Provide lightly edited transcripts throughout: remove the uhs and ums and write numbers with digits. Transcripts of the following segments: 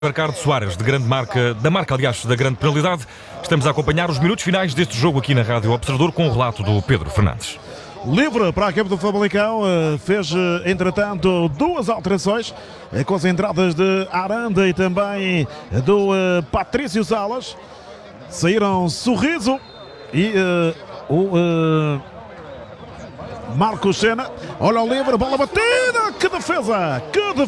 Ricardo Soares, de grande marca, da marca, aliás, da grande penalidade. Estamos a acompanhar os minutos finais deste jogo aqui na Rádio Observador com o relato do Pedro Fernandes. Livre para a equipe do Famalicão, fez entretanto duas alterações com as entradas de Aranda e também do Patrício Salas. Saíram Sorriso e o Marcos Sena. Olha o livre, bola batida, que defesa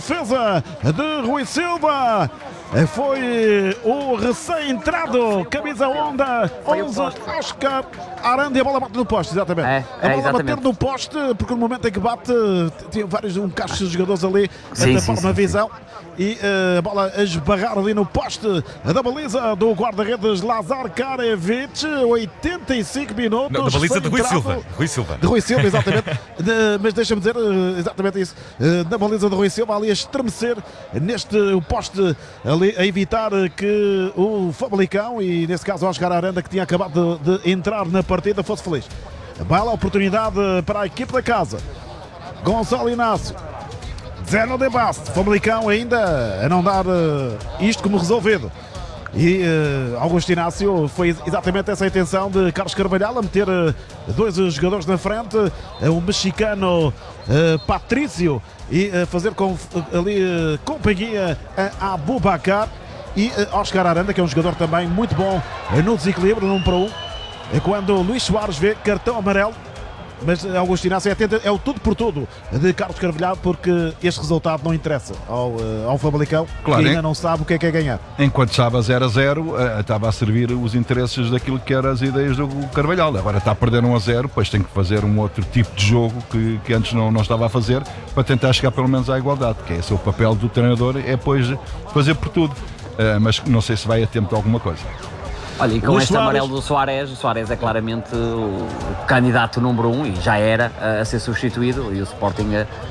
de Rui Silva. Foi o recém-entrado, camisa onda, 11, Oscar Aranda, e a bola bate no poste, exatamente. A bola bater no poste, porque no momento em que bate, tinha vários cacho de jogadores ali a tapar uma visão. E a bola a esbarrar ali no poste da baliza do guarda-redes Lazar Karevich, 85 minutos. Não, da baliza de Rui Silva. De Rui Silva, exatamente. Mas deixa-me dizer exatamente isso. Na baliza de Rui Silva, ali a estremecer neste poste, ali a evitar que o Famalicão, e nesse caso o Oscar Aranda, que tinha acabado de entrar na partida, fosse feliz. Bela oportunidade para a equipe da casa. Gonçalo Inácio. Zeno de Basto, Famalicão ainda a não dar isto como resolvido. E Augusto Inácio foi exatamente essa a intenção de Carlos Carvalhal, a meter dois jogadores na frente, o mexicano Patrício, e fazer ali companhia a Abubakar e Oscar Aranda, que é um jogador também muito bom no desequilíbrio, no 1 para 1. Quando Luís Soares vê cartão amarelo, mas Augusto Inácio é o tudo por tudo de Carlos Carvalhal, porque este resultado não interessa ao Famalicão, claro, que ainda não sabe o que é ganhar. Enquanto estava 0-0, estava a servir os interesses daquilo que eram as ideias do Carvalhal. Agora está a perder 1-0, depois tem que fazer um outro tipo de jogo que antes não estava a fazer, para tentar chegar pelo menos à igualdade, que é esse o papel do treinador, é depois fazer por tudo. Mas não sei se vai a tempo de alguma coisa. Olha, e com este amarelo do Soares, o Soares é claramente o candidato número 1 e já era a ser substituído, e o Sporting,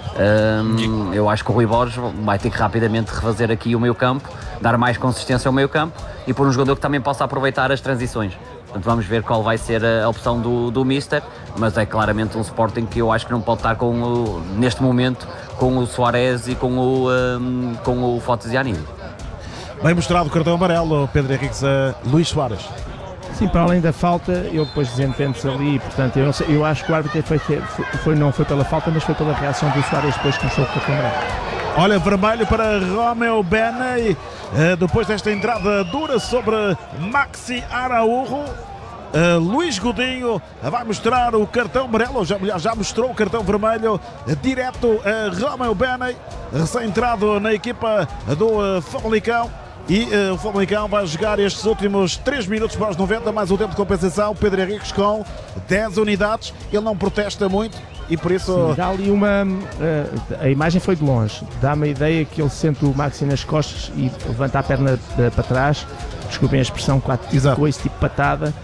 eu acho que o Rui Borges vai ter que rapidamente refazer aqui o meio campo, dar mais consistência ao meio campo e pôr um jogador que também possa aproveitar as transições. Portanto, vamos ver qual vai ser a opção do Mister, mas é claramente um Sporting que eu acho que não pode estar neste momento com o Soares e com o Fotis Giannini. Bem mostrado o cartão amarelo, Pedro Henriques, a Luís Soares. Sim, para além da falta, ele depois desentende-se ali, portanto, eu não sei, eu acho que o árbitro não foi pela falta, mas foi pela reação do Soares depois que mostrou o cartão amarelo. Olha, vermelho para Romeu Beney, depois desta entrada dura sobre Maxi Araújo. Luís Godinho vai mostrar o cartão amarelo, já mostrou o cartão vermelho direto a Romeu Beney, recém-entrado na equipa do Famalicão. E o Famalicão vai jogar estes últimos 3 minutos para os 90, mais o tempo de compensação. Pedro Henriques com 10 unidades, ele não protesta muito e por isso... Sim, dá ali a imagem foi de longe, dá-me a ideia que ele sente o Maxi nas costas e levanta a perna para trás, desculpem a expressão, com esse tipo de patada,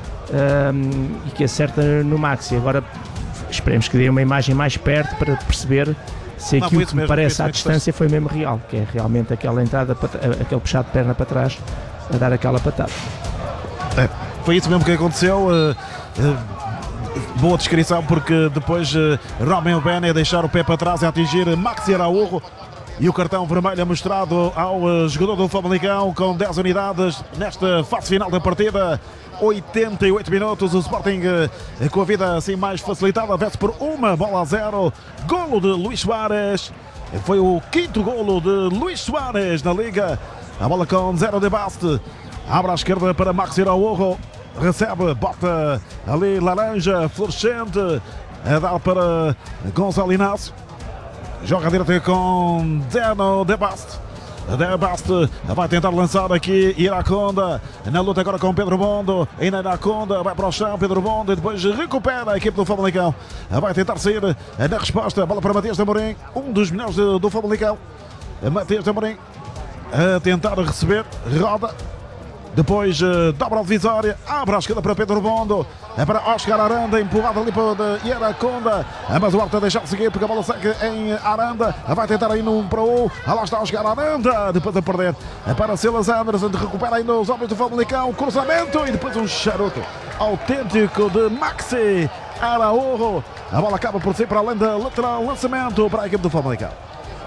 e que acerta no Maxi. Agora esperemos que dê uma imagem mais perto para perceber se aquilo que me parece à distância foi mesmo real, que é realmente aquela entrada, aquele puxado de perna para trás a dar aquela patada. Foi isso mesmo que aconteceu. Boa descrição, porque depois Romeu Beney a deixar o pé para trás e a atingir Maxi Araújo. E o cartão vermelho é mostrado ao jogador do Famalicão com 10 unidades nesta fase final da partida. 88 minutos, o Sporting com a vida assim mais facilitada, vence por 1-0. Golo de Luís Soares, foi o 5º golo de Luís Soares na Liga. A bola com Zeno de Basto, abre à esquerda para Maxi Araújo, recebe, bota ali laranja, fluorescente, a dar para Gonçalo Inácio. Joga direto com Zeno de Basto. De Basto vai tentar lançar aqui Iraconda na luta agora com Pedro Bondo. Ainda Iraconda vai para o chão, Pedro Bondo, e depois recupera a equipe do Famalicão. Vai tentar sair na resposta. Bola para Matias de Amorim, um dos melhores do Famalicão. Matias de Amorim a tentar receber, roda. Depois dobra a divisória, abre a esquerda para Pedro Bondo, é para Oscar Aranda, empurrado ali para Iraconda, mas o árbitro deixa de seguir porque a bola segue em Aranda, vai tentar aí no 1 para 1, lá está Oscar Aranda, depois a perder, é para Silas Anderson, recupera ainda os homens do Famalicão, cruzamento e depois um charuto autêntico de Maxi Araújo, a bola acaba por ser para além da lateral, lançamento para a equipe do Famalicão.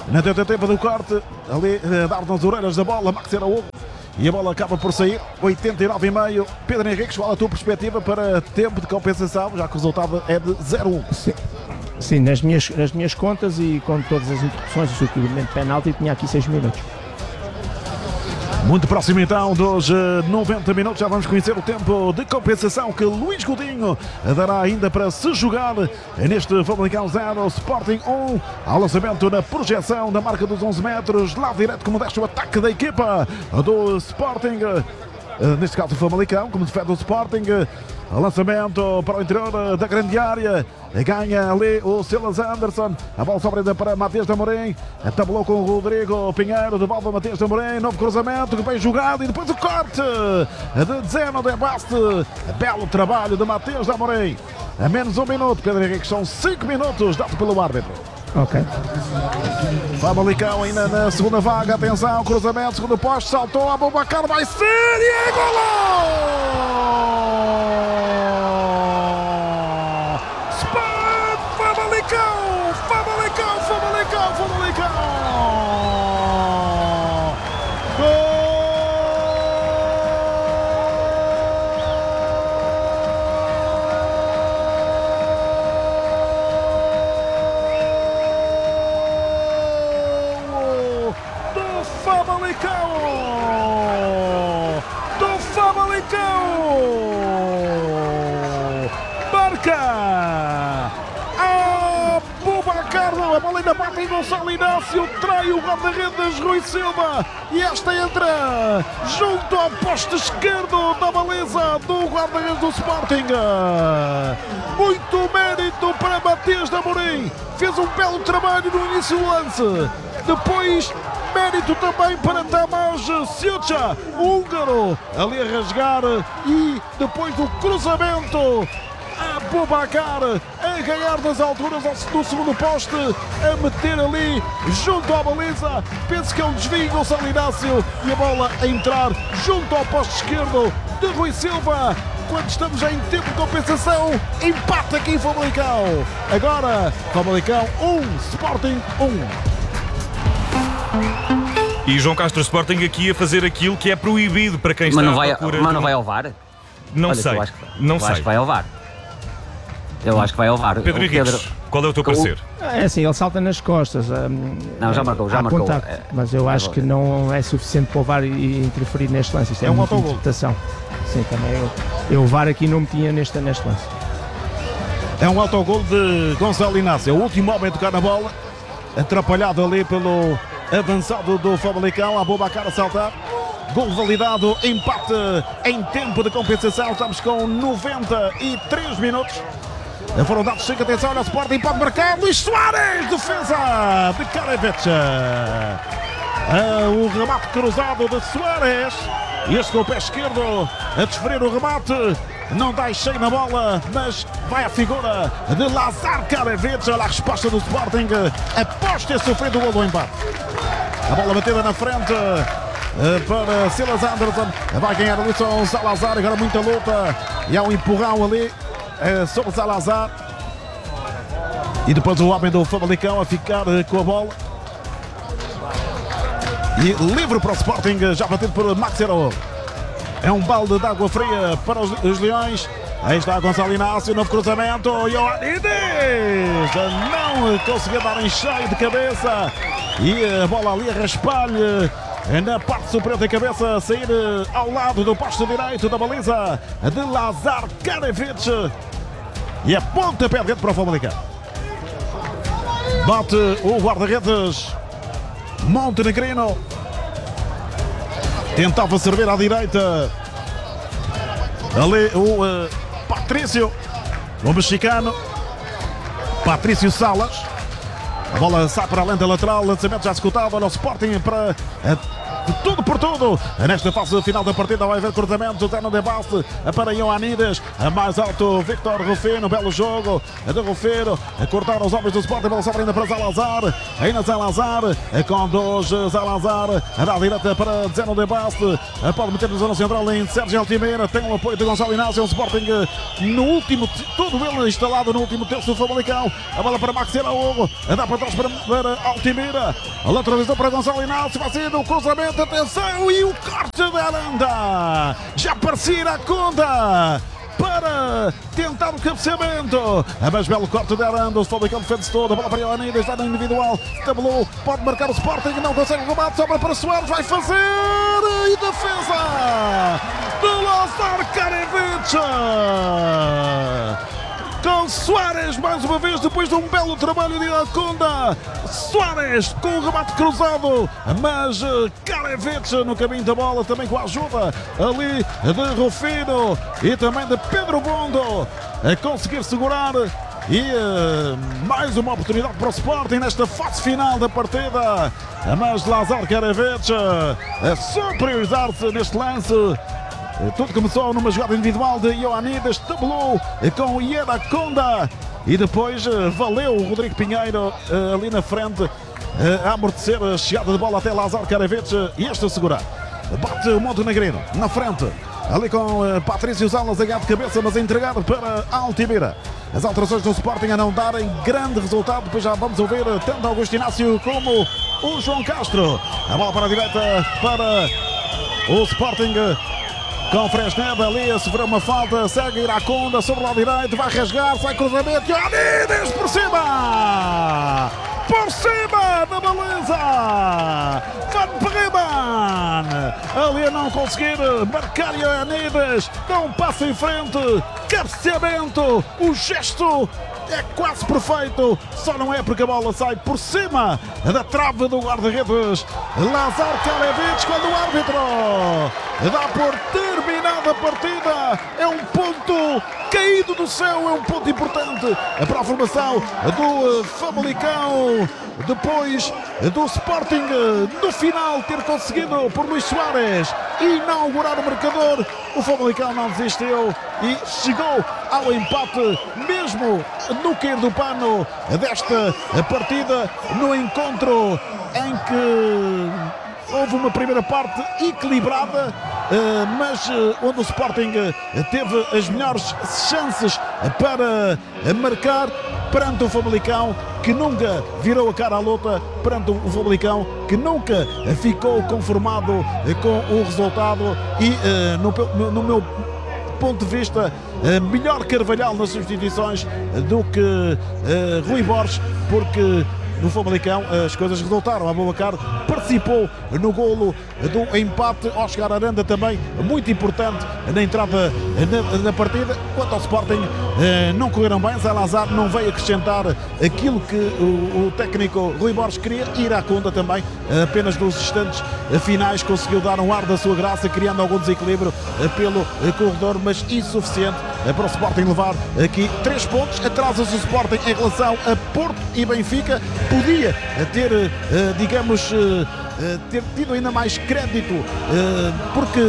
Na tentativa do corte, ali a dar nas orelhas da bola, Maxi Araújo. E a bola acaba por sair, 89,5. Pedro Henriques, qual a tua perspectiva para tempo de compensação, já que o resultado é de 0-1? Sim, nas minhas contas e com todas as interrupções, inclusive penalti, tinha aqui 6 minutos. Muito próximo então dos 90 minutos, já vamos conhecer o tempo de compensação que Luís Godinho dará ainda para se jogar neste Famalicão 0, Sporting 1, ao lançamento na projeção da marca dos 11 metros, lado direto como deste o ataque da equipa do Sporting, neste caso o Famalicão, como defende o Sporting. Lançamento para o interior da grande área. Ganha ali o Silas Anderson. A bola sobra ainda para Matias de Amorim. Tabelou com o Rodrigo Pinheiro. Devolve a Matias de Amorim. Novo cruzamento que bem jogado. E depois o corte de Zeno de Baste. Belo trabalho de Matias de Amorim. A menos 1 minuto. Pedro Henrique, são 5 minutos dado pelo árbitro. Ok. Famalicão ainda na segunda vaga. Atenção, cruzamento, segundo poste. Saltou a Aboubakar. Vai ser e é golo! Famalicão! Gol do Famalicão! Marca! A bola ainda bate em Gonçalo Inácio, trai o guarda-redes Rui Silva e esta entra junto ao poste esquerdo da baliza do guarda-redes do Sporting. Muito mérito para Matias de Amorim, fez um belo trabalho no início do lance. Depois mérito também para Tamás Siucha, o húngaro, ali a rasgar, e depois do cruzamento Aboubakar a ganhar das alturas do segundo poste, a meter ali junto à baliza. Penso que é um desvio Gonçalo Inácio e a bola a entrar junto ao poste esquerdo de Rui Silva. Quando estamos em tempo de compensação, empate aqui em Famalicão. Agora Famalicão 1, Sporting 1. E João Castro, Sporting aqui a fazer aquilo que é proibido para quem está à procura. Mas não vai ao VAR? Não Olha, sei, eu acho que vai ao VAR. Eu acho que vai ao VAR. Pedro Henriques, qual é o teu parecer? É assim, ele salta nas costas. Não, já marcou. Contacto, mas eu acho que não é suficiente para o VAR e interferir neste lance. Isto é uma interpretação. Sim, também eu o VAR aqui não metia neste lance. É um autogol de Gonçalo Inácio, o último homem a tocar na bola, atrapalhado ali pelo avançado do Famalicão. Aboubakar a saltar. Gol validado, empate em tempo de compensação. Estamos com 93 minutos. Foram dados 5, atenção, olha o Sporting, pode marcar. Luís Soares, defesa de Karavecha. O remate cruzado de Soares. Este com o pé esquerdo a desferir o remate. Não dá cheio na bola, mas vai a figura de Lazar Karavecha. Olha a resposta do Sporting após ter sofrido o gol do empate. A bola batida na frente para Silas Anderson. Vai ganhar o Wilson Salazar. Agora muita luta e há um empurrão ali sobre Salazar. E depois o homem do Famalicão a ficar com a bola. E livre para o Sporting, já batido por Maxi Araújo. É um balde de água fria para os Leões. Aí está Gonçalo Inácio, novo cruzamento. Ioannidis não conseguiu dar em cheio de cabeça. E a bola ali a raspar-lhe na parte superior da cabeça, a sair ao lado do posto direito da baliza de Lazar Karavecha. E a pontapé de rede para o Famalicão. Bate o guarda-redes montenegrino. Tentava servir à direita. Ali o Patrício, o mexicano. Patrício Salas. A bola sai para além da lateral. Lançamento já executado. Olha o Sporting para de tudo por tudo. Nesta fase final da partida vai haver cruzamento, Zé no debate para Ioannidis, mais alto Victor Rufino, belo jogo de Rufino, a cortar os homens do Sporting, bola sobra ainda para Zalazar, ainda Zalazar, com dois, Zalazar, a dar direita para Zé no debate, pode meter na zona central em Sérgio Altimira, tem o apoio de Gonçalo Inácio, o Sporting no último, tudo ele instalado no último terço do Famalicão, a bola para Maxi Araújo, dá para trás para Altimira, a lateralização para Gonçalo Inácio, vai ser o cruzamento, atenção, e o corte da Aranda, já parecia a conta para tentar o cabeceamento, mas belo corte da Aranda, o Famalicão defende-se todo, a bola para Ioannidis, está no individual, tabelou, pode marcar o Sporting, não consegue o remate, sobra para Soares, vai fazer, e defesa do Lazar Karevic, com Soares mais uma vez, depois de um belo trabalho de Iraconda. Soares com o remate cruzado, mas Karevic no caminho da bola, também com a ajuda ali de Rufino e também de Pedro Bondo a conseguir segurar. E mais uma oportunidade para o Sporting nesta fase final da partida, mas Lazar Karevic a superiorizar-se neste lance. Tudo começou numa jogada individual de Ioannidis, tabelou com Iraconda e depois valeu o Rodrigo Pinheiro ali na frente a amortecer a chegada de bola até Lazar Karevic e este a segurar. Bate o Montenegrino na frente, ali com Patrício Zalas a ganhar de cabeça, mas a entregar para Altimira. As alterações do Sporting a não darem grande resultado, depois já vamos ouvir tanto Augusto Inácio como o João Castro. A bola para a direita para o Sporting, com Fresneda ali a sofrer uma falta, segue Iraconda sobre o lado direito, vai rasgar, sai cruzamento, Ioannidis por cima! Por cima da baliza! Van Bremen! Ali a não conseguir marcar Ioannidis, dá um passo em frente, cabeceamento, o gesto é quase perfeito, só não é porque a bola sai por cima da trave do guarda-redes Lazar Karevic, quando o árbitro dá por terminada a partida. É um ponto caído do céu, é um ponto importante para a formação do Famalicão, depois do Sporting no final ter conseguido por Luís Soares inaugurar o marcador. O Famalicão não desistiu e chegou ao empate mesmo no cair do pano desta partida, no encontro em que houve uma primeira parte equilibrada, mas onde o Sporting teve as melhores chances para marcar perante o Famalicão, que nunca virou a cara à luta, perante o Famalicão, que nunca ficou conformado com o resultado e no meu ponto de vista, melhor Carvalhal nas substituições do que Rui Borges, porque no Famalicão as coisas resultaram. Aboubakar participou no golo do empate, Óscar Aranda também muito importante na entrada na partida. Quanto ao Sporting, não correram bem, Zalazar não veio acrescentar aquilo que o técnico Rui Borges queria, Iraconda também apenas nos instantes finais conseguiu dar um ar da sua graça, criando algum desequilíbrio pelo corredor, mas insuficiente para o Sporting levar aqui 3 pontos. Atrasa-se o Sporting em relação a Porto e Benfica. Podia ter, digamos, ter tido ainda mais crédito, porque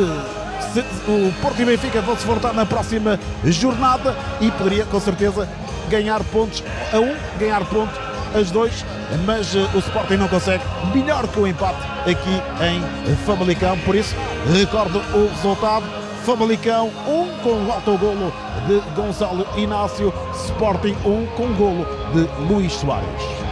o Porto e Benfica vão se voltar na próxima jornada e poderia com certeza ganhar pontos a um, ganhar pontos as dois, mas o Sporting não consegue, melhor que o empate aqui em Famalicão. Por isso recordo o resultado: Famalicão 1 com o autogolo de Gonçalo Inácio, Sporting 1 com o golo de Luís Soares.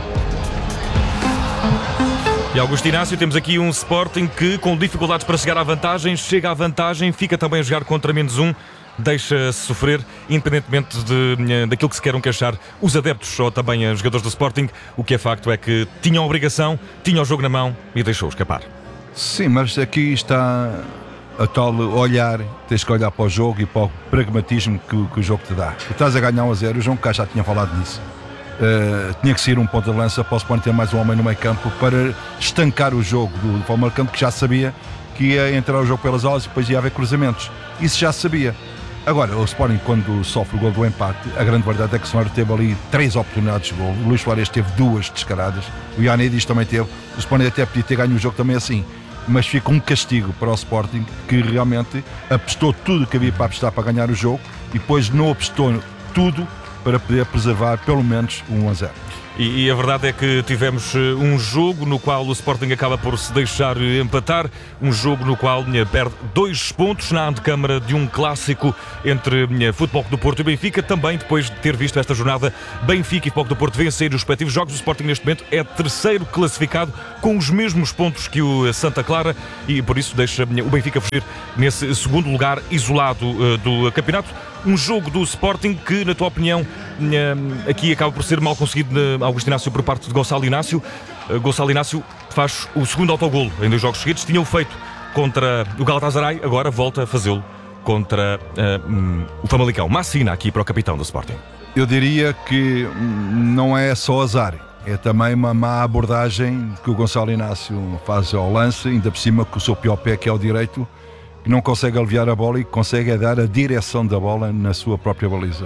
E Augusto Inácio, temos aqui um Sporting que, com dificuldades para chegar à vantagem, chega à vantagem, fica também a jogar contra -1, deixa-se sofrer, independentemente daquilo que se queiram queixar os adeptos ou também os jogadores do Sporting. O que é facto é que tinham a obrigação, tinham o jogo na mão e deixou escapar. Sim, mas aqui está a tal olhar, tens que olhar para o jogo e para o pragmatismo que o jogo te dá. Tu estás a ganhar 1-0, o João Cá já tinha falado nisso. Tinha que sair um ponto de lança para o Sporting ter mais um homem no meio campo para estancar o jogo do Famalicão, que já sabia que ia entrar o jogo pelas alas e depois ia haver cruzamentos. Isso já sabia. Agora, o Sporting, quando sofre o gol do empate, a grande verdade é que o Sporting teve ali 3 oportunidades de gol. O Luís Soares teve 2 descaradas, o Ioannidis também teve. O Sporting até podia ter ganho o jogo também assim. mas fica um castigo para o Sporting, que realmente apostou tudo o que havia para apostar para ganhar o jogo e depois não apostou tudo para poder preservar pelo menos 1-0. E a verdade é que tivemos um jogo no qual o Sporting acaba por se deixar empatar, um jogo no qual perde 2 pontos na antecâmara de um clássico entre Futebol Clube do Porto e Benfica, também depois de ter visto esta jornada Benfica e Futebol Clube do Porto vencer os respectivos jogos. O Sporting neste momento é terceiro classificado com os mesmos pontos que o Santa Clara e por isso deixa o Benfica fugir nesse segundo lugar isolado do campeonato. Um jogo do Sporting que, na tua opinião, aqui acaba por ser mal conseguido de Augusto Inácio por parte de Gonçalo Inácio. Gonçalo Inácio faz o segundo autogolo em 2 jogos seguidos. Tinha-o feito contra o Galatasaray, agora volta a fazê-lo contra o Famalicão. Massina aqui para o capitão do Sporting. Eu diria que não é só azar, é também uma má abordagem que o Gonçalo Inácio faz ao lance, ainda por cima com o seu pior pé, que é o direito, que não consegue aliviar a bola e consegue dar a direção da bola na sua própria baliza.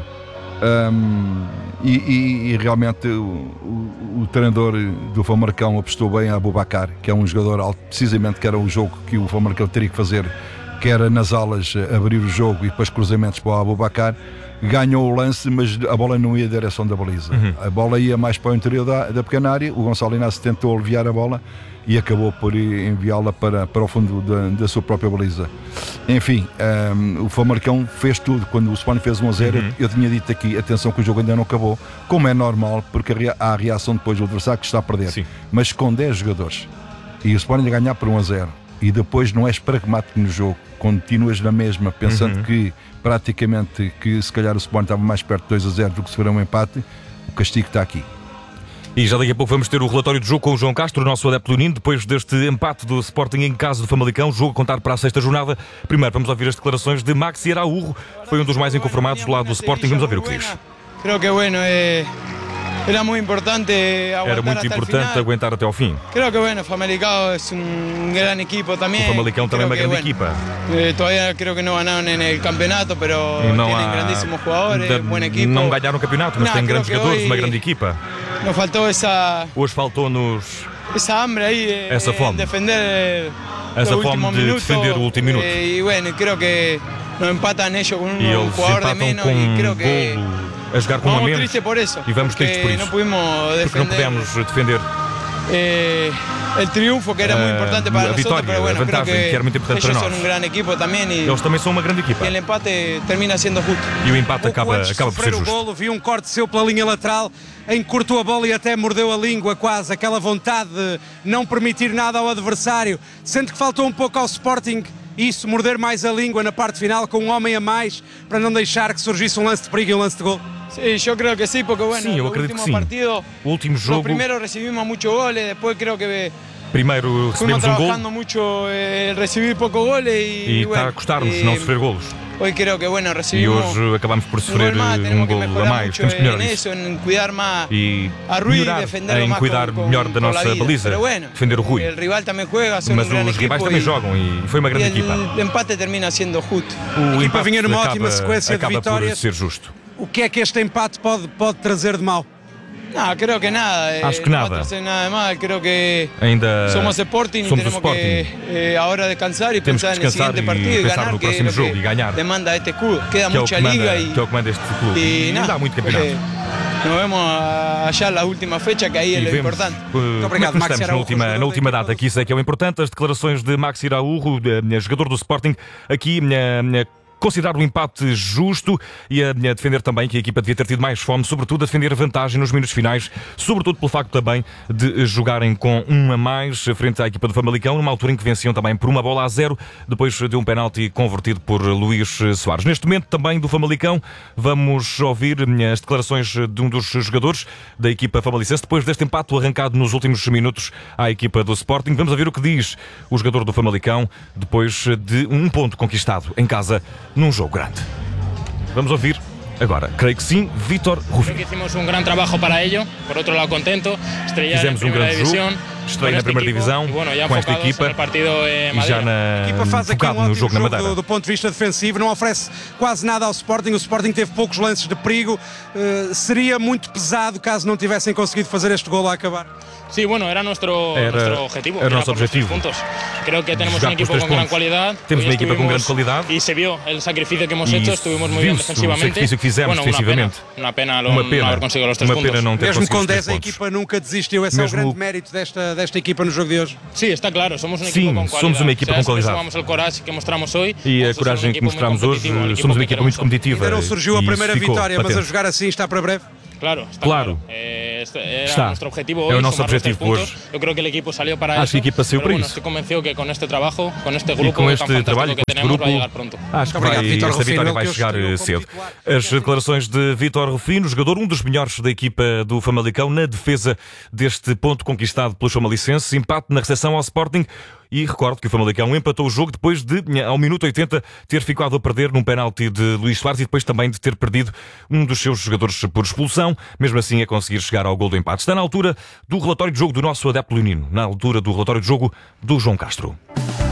E realmente o treinador do Famalicão apostou bem a Aboubakar, que é um jogador alto, precisamente que era o jogo que o Famalicão teria que fazer, que era nas alas abrir o jogo e depois cruzamentos para o Aboubakar. Ganhou o lance, mas a bola não ia na direção da baliza. A bola ia mais para o interior da pequena área. O Gonçalo Inácio tentou aliviar a bola e acabou por enviá-la para o fundo da sua própria baliza. Enfim, o Famalicão fez tudo. Quando o Sporting fez 1-0, eu tinha dito aqui, atenção que o jogo ainda não acabou, como é normal, porque há a reação depois do adversário que está a perder. Sim. Mas com 10 jogadores e o Sporting a ganhar por 1-0 e depois não és pragmático no jogo, continuas na mesma, pensando que praticamente que se calhar o Sporting estava mais perto de 2-0 do que se for um empate, o castigo está aqui. E já daqui a pouco vamos ter o relatório do jogo com o João Castro, o nosso adepto leonino, depois deste empate do Sporting em casa do Famalicão, jogo a contar para a 6ª jornada. Primeiro vamos ouvir as declarações de Maxi Araújo, foi um dos mais inconformados do lado do Sporting, vamos ouvir o que diz. Creo que bueno, era muito importante aguentar até ao fim. Creo que bueno, Famalicão é um grande equipo também. O Famalicão também é uma grande equipa. Todavía creo que não ganharam no campeonato, mas têm grandíssimos jogadores, boa equipe. Não ganharam o campeonato, mas têm grandes jogadores, uma grande equipa. Nos faltou hoje faltou-nos essa hambre aí, essa fome, defender essa fome de defender o último minuto. E bueno, creo que nos empatam eles com um jogador de menos e creo que a jogar com um a menos por isso, e vamos tristes por isso, porque não pudemos defender o triunfo que era muito importante para nós, mas bueno, a vantagem que era muito importante para nós. Eles são um grande equipo também e eles também são uma grande equipa. E o empate termina sendo justo. E o empate acaba por ser justo. Golo, viu um corte seu pela linha lateral, encurtou a bola e até mordeu a língua quase, aquela vontade de não permitir nada ao adversário. Sente que faltou um pouco ao Sporting isso, morder mais a língua na parte final com um homem a mais para não deixar que surgisse um lance de perigo e um lance de gol? Sim, eu creio que sim, porque bueno, sim, eu acredito que sim. O último jogo, primeiro recebimos muitos goles, depois creio que primeiro recebemos um gol muito, recebi pouco goles e está a custar-nos não sofrer golos. Hoje creio que bueno, recebemos e hoje acabamos por sofrer um gol a mais. Temos que melhorar isso e melhorar em cuidar melhor da nossa baliza, defender o Rui. Mas os rivais também jogam e foi uma grande equipa. O empate termina sendo justo. O empate vinha numa ótima sequência de vitórias. Por ser justo. O que é que este empate pode trazer de mal? Não, creio que nada. Acho que nada. No nada de mal. Creo que ainda somos Sporting e temos que agora descansar e pensar no seguinte partido e ganhar no próximo jogo e ganhar. Demanda este clube. Queda muita liga que é o que manda este clube. E dá muito campeonato. Nos vemos allá na última fecha, que aí é o importante. Muito obrigado, Maxi Araújo. Na última data, que isso é que é o importante. As declarações de Maxi Araújo, jogador do Sporting, aqui considerar o empate justo e a defender também que a equipa devia ter tido mais fome, sobretudo a defender a vantagem nos minutos finais, sobretudo pelo facto também de jogarem com um a mais frente à equipa do Famalicão, numa altura em que venciam também por 1-0, depois de um penalti convertido por Luís Soares. Neste momento também do Famalicão vamos ouvir as declarações de um dos jogadores da equipa famalicense, depois deste empate arrancado nos últimos minutos à equipa do Sporting. Vamos ouvir o que diz o jogador do Famalicão depois de um ponto conquistado em casa num jogo grande. Vamos ouvir agora, creio que sim, Vítor Rufino. Creo que hicimos un gran trabajo para ello, por otro lado contento, estrellar en primera división, estreia na primeira divisão com esta equipa e já focado no jogo na Madeira. Do ponto de vista defensivo, não oferece quase nada ao Sporting. O Sporting teve poucos lances de perigo. Seria muito pesado caso não tivessem conseguido fazer este gol a acabar. Sí, bueno, era nuestro objetivo. Era nuestro objetivo. Creo que tenemos un equipo con gran cualidad. Temos uma equipa com grande qualidade. Y se vio el sacrificio que hemos hecho, estuvimos muy bien defensivamente. O sacrifício que fizemos defensivamente. Uma pena não haver conseguido os 3 pontos. Mesmo com 10 a equipa nunca desistiu. Esse é o grande mérito desta equipa no jogo de hoje. Sí, está claro, somos uma equipa com qualidade. Somos uma equipa com qualidade. E a coragem que mostramos hoje, somos uma equipa muito competitiva. Ainda não surgiu a primeira vitória, mas a jogar assim está para breve. Claro. Era nuestro objetivo hoy. É o nosso objetivo hoje. Eu creo que o equipo saiu para isso. Acho que a equipa saiu para isso. Estou convencido que com este trabalho, com este grupo, com este trabalho, que temos, vai chegar pronto. Acho que esta vitória vai chegar cedo. As declarações de Vítor Rufino, jogador um dos melhores da equipa do Famalicão, na defesa deste ponto conquistado pelo Chamalicense, empate na recepção ao Sporting. E recordo que o Famalicão empatou o jogo depois de, ao minuto 80, ter ficado a perder num penalti de Luís Soares e depois também de ter perdido um dos seus jogadores por expulsão, mesmo assim a conseguir chegar ao gol do empate. Está na altura do relatório de jogo do nosso adepto leonino, na altura do relatório de jogo do João Castro.